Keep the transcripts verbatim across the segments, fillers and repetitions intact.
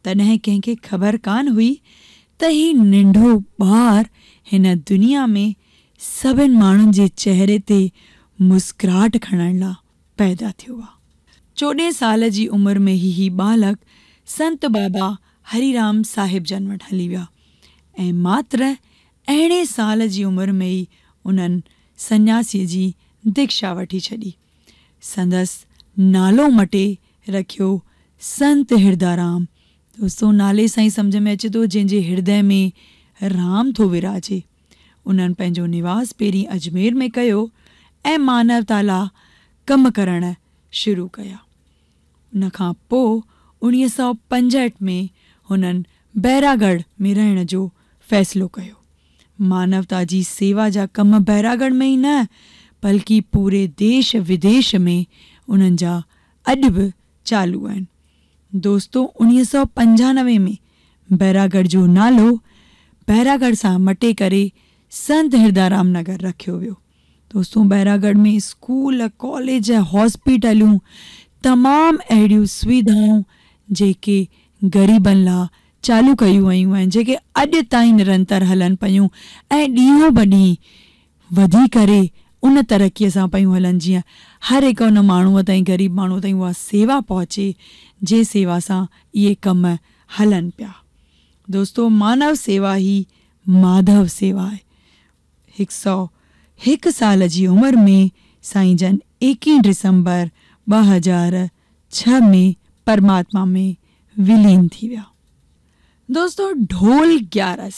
तॾहिं कंहिंखे ख़बर कान हुई त ही नंढो ॿार हिन दुनिया में सभिनि माण्हुनि जे चहिरे ते मुस्कुराहट खणण लाइ पैदा थियो आहे। चोॾहें साल जी उमिरि में ई ही बालक संत बाबा हरिराम साहिब जन वटि हली विया ऐं मात्र अरिड़हें साल जी उमिरि में ई उन्हनि सन्यासीअ जी दीक्षा वठी छॾी। संदसि नालो मटे रखियो संत हिरदाराम। दोस्तों, नाले सां ई सम्झ में अचे थो जंहिंजे हृदय में राम थो विराजे। उन्हनि पंहिंजो निवास पहिरीं अजमेर में कयो ऐं मानवता लाइ कम करण शुरू कया। उन खां पोइ उणिवीह सौ पंजहठि में हुननि बैरागढ़ में रहण जो फ़ैसिलो कयो। मानवता जी सेवा जा कम बैरागढ़ में ई न बल्कि पूरे देश विदेश में उन्हनि जा अॼु बि चालू आहिनि। दोस्तों, उणिवीह सौ पंजानवे में बैरागढ़ जो नालो बैरागढ़ सां मटे करे संत हिरदाराम नगर रखियो वियो। दोस्तों, बैरागढ़ में स्कूल, कॉलेज, हॉस्पिटलूं, तमामु अहिड़ियूं सुविधाऊं जेके ग़रीबनि लाइ चालू कयूं वयूं आहिनि, जेके अॼु ताईं निरंतर हलनि पियूं ऐं ॾींहों ब ॾींहुं वधी करे उन तरक़ीअ सां पियूं हलनि जीअं हर हिकु उन माण्हूअ ताईं, ग़रीब माण्हूअ ताईं उहा सेवा पहुचे जे सेवा सां इहे कम हलनि पिया। दोस्तों, मानव सेवा ई माधव सेवा आहे। हिकु सौ हिकु साल जी उमिरि में साईं जन एकवीह दिसंबर ॿ हज़ार छह में परमात्मा में विलीन थी विया। दोस्तों, ढोल ग्यारस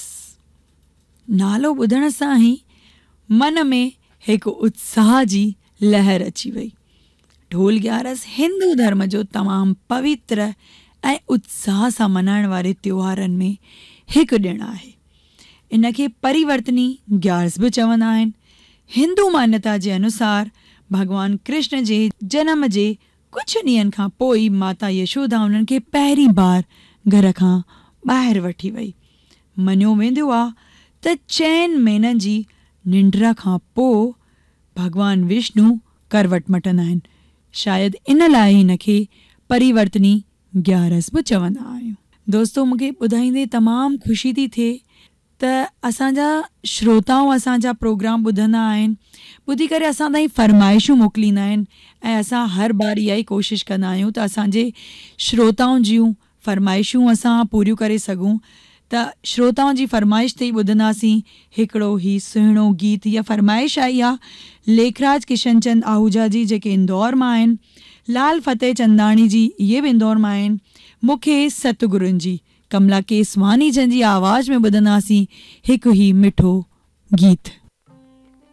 नालो ॿुधण सां ई मन में हिकु उत्साह जी लहर अची वई। ढोल ग्यारस हिंदू धर्म जो तमामु पवित्र ऐं उत्साह सां मल्हाइण वारे त्योहारनि में हिकु ॾिणु आहे। इनखे परिवर्तनी ग्यारस बि चवंदा आहिनि। हिंदू मान्यता जे अनुसार भॻवान कृष्ण जे जनम जे कुझु ॾींहंनि खां पोइ माता यशोदा उन्हनि खे पहिरीं बार घर खां ॿाहिरि वठी वई। मञियो वेंदो आहे त चइनि महीननि जी निंड खां पोइ भॻवान विष्णु करवट मटंदा आहिनि। शायदि इन लाइ हिनखे परिवर्तनी ग्यारस बि चवंदा आहियूं। दोस्तों, मूंखे ॿुधाईंदे तमामु ख़ुशी थी थिए त असांजा श्रोताऊं असांजा प्रोग्राम ॿुधंदा आहिनि, ॿुधी करे असां ताईं फरमाइशूं मोकिलींदा आहिनि ऐं असां हर बार इहा ई कोशिशि कंदा आहियूं त असांजे श्रोताउनि जूं फरमाइशूं असां पूरियूं करे सघूं। त श्रोताउनि जी फरमाइश ते ई ॿुधंदासीं हिकिड़ो ई सुहिणो गीत। इहा फरमाइश आई आहे लेखराज किशनचंद आहूजा जी, जेके इंदौर मां आहिनि, लाल फतेह चंदाणी जी, इहे बि इंदौर मां आहिनि, मूंखे सतगुरुनि जी, कमला केसवानी जन जी आवाज़ में ॿुधंदासीं हिकु ई मिठो गीत।